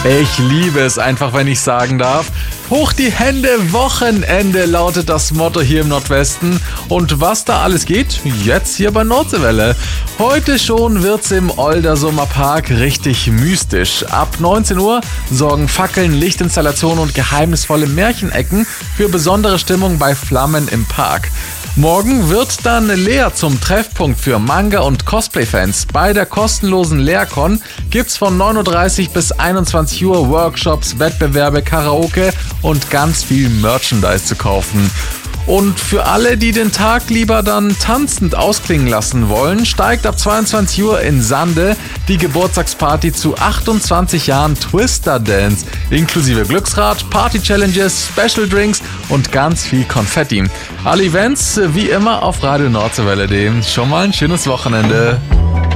Ich liebe es einfach, wenn ich sagen darf. Hoch die Hände, Wochenende lautet das Motto hier im Nordwesten. Und was da alles geht, jetzt hier bei Nordseewelle. Heute schon wird's im Oldersumer Park richtig mystisch. Ab 19 Uhr sorgen Fackeln, Lichtinstallationen und geheimnisvolle Märchenecken für besondere Stimmung bei Flammen im Park. Morgen wird dann Leer zum Treffpunkt für Manga- und Cosplay-Fans. Bei der kostenlosen Leercon gibt's von 9.30 Uhr bis 21 Uhr Workshops, Wettbewerbe, Karaoke und ganz viel Merchandise zu kaufen. Und für alle, die den Tag lieber dann tanzend ausklingen lassen wollen, steigt ab 22 Uhr in Sande die Geburtstagsparty zu 28 Jahren Twister Dance, inklusive Glücksrad, Party-Challenges, Special Drinks und ganz viel Konfetti. Alle Events wie immer auf Radio Nordseewelle.de. Schon mal ein schönes Wochenende.